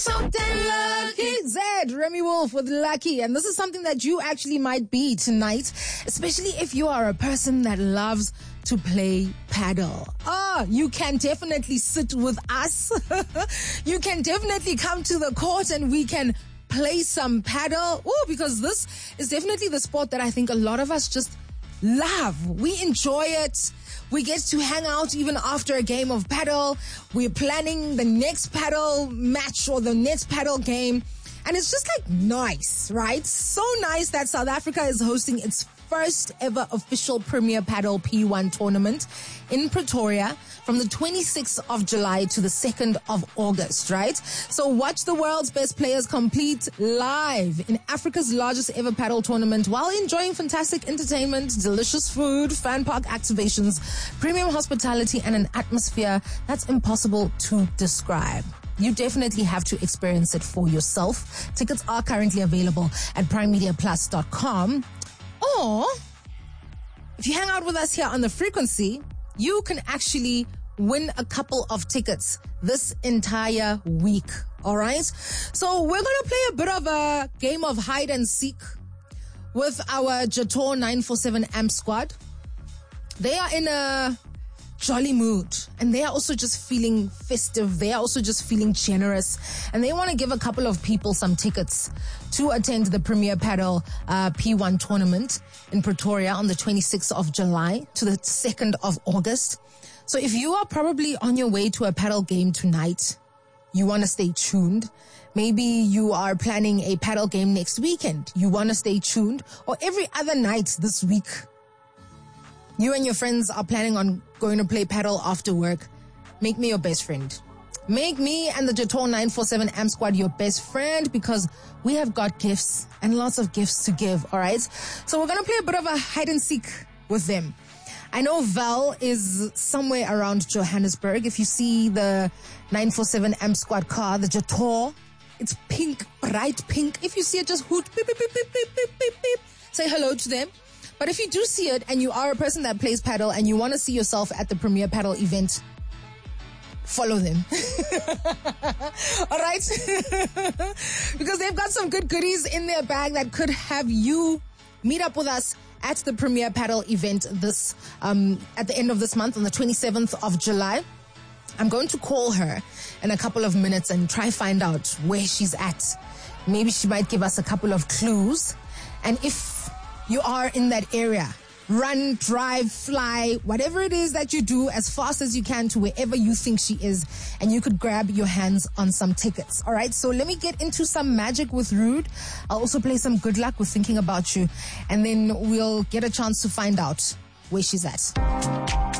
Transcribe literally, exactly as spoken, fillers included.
Something lucky. Zed, Remy Wolf with Lucky. And this is something that you actually might be tonight, especially if you are a person that loves to play paddle. Oh, you can definitely sit with us. You can definitely come to the court and we can play some paddle. Oh, because this is definitely the sport that I think a lot of us just love. We enjoy it. We get to hang out even after a game of paddle. We're planning the next paddle match or the next paddle game. And it's just like nice, right? So nice that South Africa is hosting its first ever official Premier Paddle P one tournament in Pretoria from the twenty-sixth of July to the second of August, right? So watch the world's best players compete live in Africa's largest ever paddle tournament while enjoying fantastic entertainment, delicious food, fan park activations, premium hospitality, and an atmosphere that's impossible to describe. You definitely have to experience it for yourself. Tickets are currently available at prime media plus dot com. Or, if you hang out with us here on the frequency, you can actually win a couple of tickets this entire week. All right? So we're going to play a bit of a game of hide and seek with our Jator nine four seven Amp squad. They are in a jolly mood, and they are also just feeling festive. They are also just feeling generous, and they want to give a couple of people some tickets to attend the Premier Paddle uh, P one tournament in Pretoria on the twenty-sixth of July to the second of August. So if you are probably on your way to a paddle game tonight, you want to stay tuned. Maybe you are planning a paddle game next weekend. You want to stay tuned, or every other night this week. You and your friends are planning on going to play paddle after work. Make me your best friend. Make me and the Jator nine four seven Amp squad your best friend, because we have got gifts and lots of gifts to give, all right? So we're going to play a bit of a hide and seek with them. I know Val is somewhere around Johannesburg. If you see the nine four seven Amp squad car, the Jator, it's pink, bright pink. If you see it, just hoot, beep, beep, beep, beep, beep, beep, beep, beep. Say hello to them. But if you do see it and you are a person that plays paddle and you want to see yourself at the Premier Paddle event, follow them. All right? Because they've got some good goodies in their bag that could have you meet up with us at the Premier Paddle event this um, at the end of this month on the twenty-seventh of July. I'm going to call her in a couple of minutes and try find out where she's at. Maybe she might give us a couple of clues. And if you are in that area, run, drive, fly, whatever it is that you do as fast as you can to wherever you think she is, and you could grab your hands on some tickets. All right, so let me get into some magic with Rude. I'll also play some good luck with Thinking About You, and then we'll get a chance to find out where she's at.